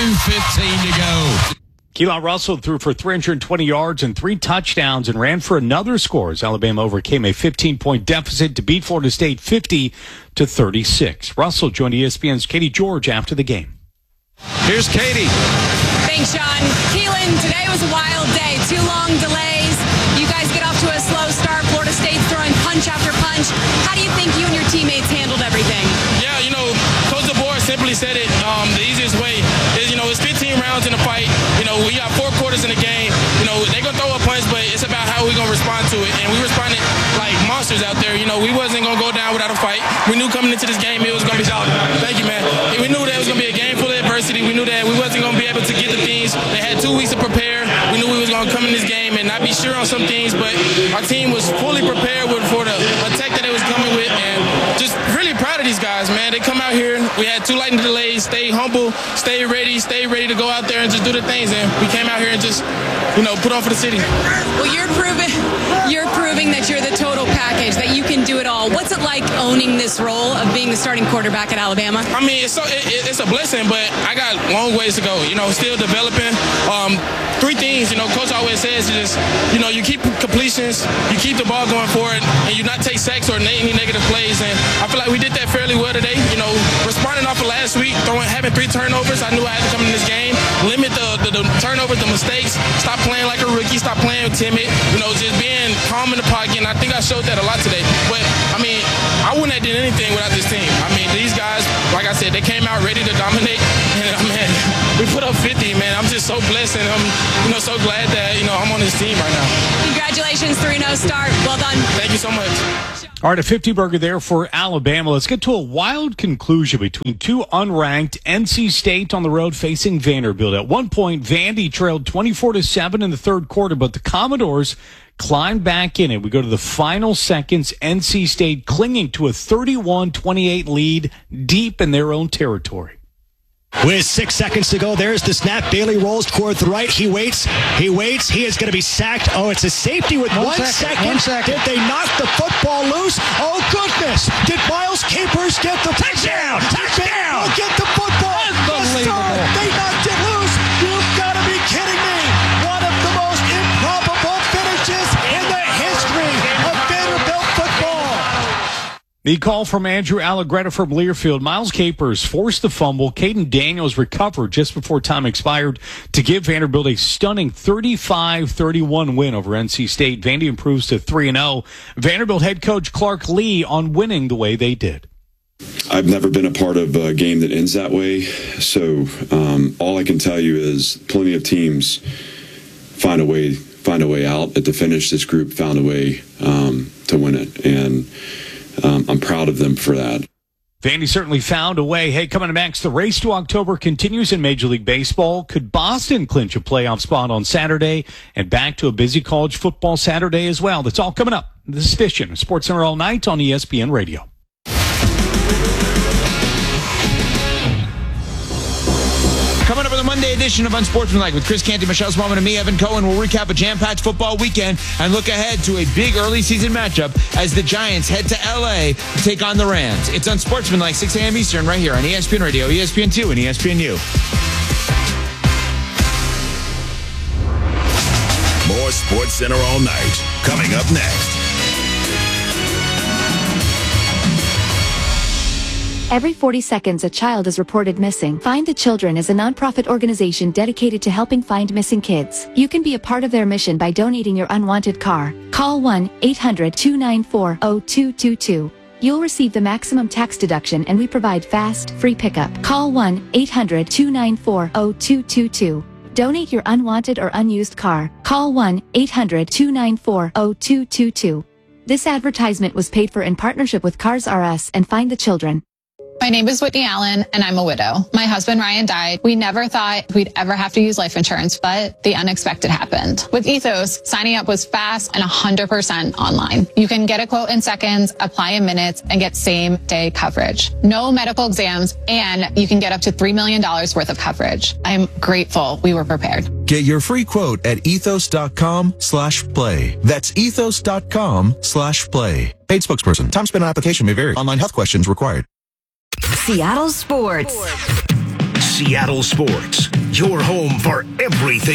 2:15 to go. Keelan Russell threw for 320 yards and 3 touchdowns and ran for another score as Alabama overcame a 15-point deficit to beat Florida State 50-36. Russell joined ESPN's Katie George after the game. Here's Katie. Thanks, Sean. Keelan, today was a wild day. 2 long delays. You guys get off to a slow start. Florida State's throwing punch after punch. How do you think you and your teammates handled everything? Yeah, Coach DeBoer simply said it. The easiest way is, it's 15 rounds in a fight. We got 4 quarters in the game. They're going to throw a punch, but it's about how we're going to respond to it. And we responded like monsters out there. We wasn't going to go down without a fight. We knew coming into this game it was going to be solid. Thank you, man. We knew that it was going to be a game full of adversity. We knew that we wasn't going to be able to get the things. They had 2 weeks to prepare. We knew we was going to come in this game and not be sure on some things, but our team was fully prepared for the attack that they was coming with, and just really proud of these guys, man. They come out here. We had 2 lightning delays. Stay humble, stay ready to go out there and just do the things. And we came out here and just, put on for the city. Well, you're proving that you're the total package, that you can do it all. What's it like owning this role of being the starting quarterback at Alabama? I mean, it's a blessing, but I got long ways to go. Still developing. 3 things, Coach always says is, you keep completions, you keep the ball going forward, and you not take sacks or any negative plays. And I feel like we did that fairly well today. Responding off of last week, having 3 turnovers, I knew I had to come in this game, limit the turnovers, the mistakes, stop playing like a rookie, stop playing timid, just being calm in the pocket. And I think I showed that a lot today. But, I wouldn't have done anything without this team. These guys, like I said, they came out ready to dominate. And, man, we put up 50, man. I'm just so blessed, and I'm, so glad that, I'm on this team right now. Congratulations, 3-0 start. Well done. Thank you so much. All right, a 50-burger there for Alabama. Let's get to a wild conclusion between 2 unranked. NC State on the road facing Vanderbilt. At one point, Vandy trailed 24-7 in the third quarter, but the Commodores climbed back in it. We go to the final seconds. NC State clinging to a 31-28 lead deep in their own territory. With 6 seconds to go, there's the snap. Bailey rolls toward the right. He waits. He is going to be sacked. Oh, it's a safety with 1 second. 1 second. Did they knock the football loose? Oh, goodness. Did Miles Capers get the touchdown? Touchdown! Get the football. Unbelievable. They knocked it loose. You've got to be kidding me. One of the most improbable finishes in the history of Vanderbilt football. The call from Andrew Allegretta from Learfield. Miles Capers forced the fumble. Caden Daniels recovered just before time expired to give Vanderbilt a stunning 35-31 win over NC State. Vandy improves to 3-0. Vanderbilt head coach Clark Lee on winning the way they did. I've never been a part of a game that ends that way, so all I can tell you is plenty of teams find a way out at the finish. This group found a way to win it, and I'm proud of them for that. Vandy certainly found a way. Hey, coming up next, the race to October continues in Major League Baseball. Could Boston clinch a playoff spot on Saturday? And back to a busy college football Saturday as well. That's all coming up. This is Fishing, SportsCenter all night on ESPN Radio. Coming up on the Monday edition of Unsportsmanlike with Chris Canty, Michelle Smallman, and me, Evan Cohen. We'll recap a jam-packed football weekend and look ahead to a big early season matchup as the Giants head to L.A. to take on the Rams. It's Unsportsmanlike, 6 a.m. Eastern, right here on ESPN Radio, ESPN2, and ESPNU. More SportsCenter all night. Coming up next. Every 40 seconds, a child is reported missing. Find the Children is a nonprofit organization dedicated to helping find missing kids. You can be a part of their mission by donating your unwanted car. Call 1-800-294-0222. You'll receive the maximum tax deduction, and we provide fast, free pickup. Call 1-800-294-0222. Donate your unwanted or unused car. Call 1-800-294-0222. This advertisement was paid for in partnership with Cars R Us and Find the Children. My name is Whitney Allen, and I'm a widow. My husband, Ryan, died. We never thought we'd ever have to use life insurance, but the unexpected happened. With Ethos, signing up was fast and 100% online. You can get a quote in seconds, apply in minutes, and get same-day coverage. No medical exams, and you can get up to $3 million worth of coverage. I'm grateful we were prepared. Get your free quote at ethos.com/play. That's ethos.com/play. Paid spokesperson. Time spent on application may vary. Online health questions required. Seattle Sports. Seattle Sports Your home for everything